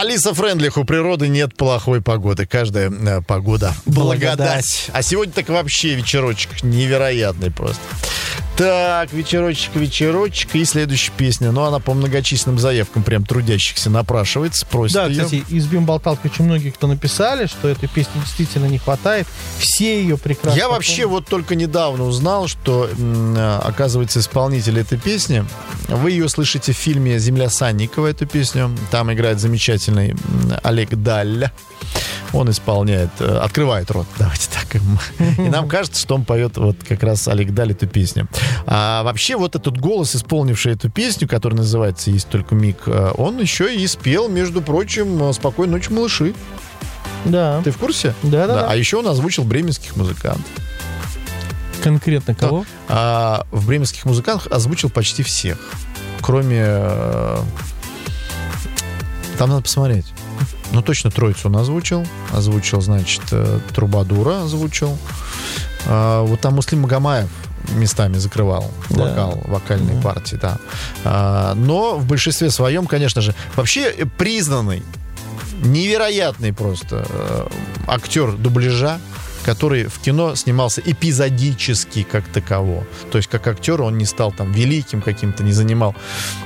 Алиса Френдлих, у природы нет плохой погоды. Каждая погода благодать. А сегодня так вообще вечерочек невероятный просто. Так, вечерочек. И следующая песня. Ну, она по многочисленным заявкам прям трудящихся напрашивается. Просит Да, ее. кстати, из Бим-болталки очень многие, кто написали, что этой песни действительно не хватает. Все ее прекрасно Я вообще вот только недавно узнал, что, оказывается, исполнитель этой песни, вы ее слышите в фильме «Земля Санникова», эту песню. Там играет замечательный Олег Даль. Он исполняет, открывает рот, давайте так. И нам кажется, что он поет вот как раз Олег Даль эту песню. А вообще вот этот голос, исполнивший эту песню, которая называется «Есть только миг», он еще и спел, между прочим, «Спокойной ночи, малыши». Да. Ты в курсе? Да. А еще он озвучил бременских музыкантов. Конкретно кого? В бременских музыкантах озвучил почти всех. Кроме... Там надо посмотреть. Ну, точно троицу он озвучил. Озвучил, значит, Трубадура озвучил. Вот там Муслим Магомаев местами закрывал вокальные партии, да. Но в большинстве своем, конечно же, вообще признанный, невероятный просто актер дубляжа, который в кино снимался эпизодически как таково. То есть как актер он не стал там великим каким-то, не занимал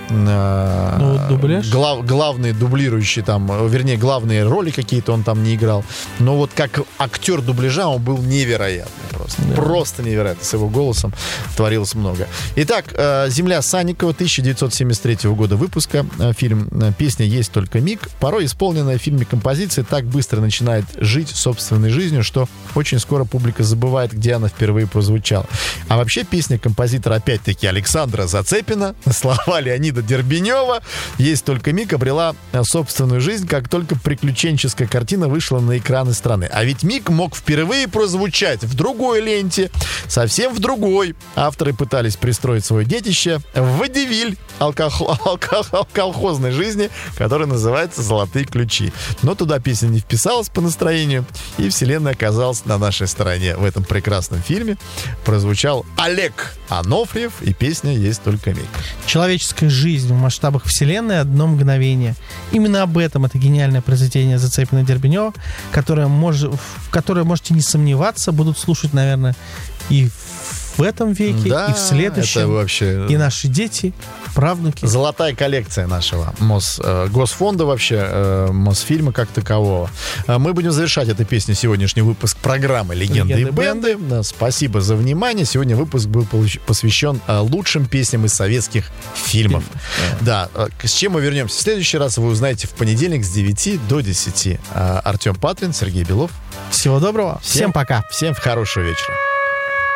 главные дублирующие там, вернее, главные роли какие-то он там не играл. Но вот как актер дубляжа он был невероятный просто. Да. Просто невероятно. С его голосом творилось много. Итак, «Земля Санникова», 1973 года выпуска. Фильм, песня «Есть только миг». Порой исполненная в фильме композиция так быстро начинает жить собственной жизнью, что очень скоро публика забывает, где она впервые прозвучала. А вообще песня композитора, опять-таки, Александра Зацепина, слова Леонида Дербенева «Есть только миг» обрела собственную жизнь, как только приключенческая картина вышла на экраны страны. А ведь миг мог впервые прозвучать в другой ленте, совсем в другой. Авторы пытались пристроить свое детище в водевиль колхозной жизни, который называется «Золотые ключи». Но туда песня не вписалась по настроению, и вселенная оказалась на нашей стороне. В этом прекрасном фильме прозвучал Олег Анофриев, и песня «Есть только миг». Человеческая жизнь в масштабах вселенной — одно мгновение. Именно об этом это гениальное произведение Зацепина-Дербенева, в которое можете не сомневаться, будут слушать, наверное, и в этом веке, да, и в следующем. Это вообще... И наши дети, правнуки. Золотая коллекция нашего Госфонда вообще, Мосфильма как такового. Мы будем завершать этой песней сегодняшний выпуск программы «Легенды и бенды». Спасибо за внимание. Сегодня выпуск был посвящен лучшим песням из советских фильмов. Да. С чем мы вернемся в следующий раз, вы узнаете в понедельник с 9 до 10. Артем Патрин, Сергей Белов. Всего доброго. Всем пока. Всем хорошего вечера.